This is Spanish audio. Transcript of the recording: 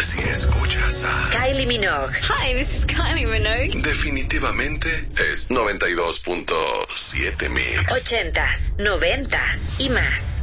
si escuchas a Kylie Minogue. Hi, this is Kylie Minogue. definitivamente es 92.7 Mix. 80s, 90s y más.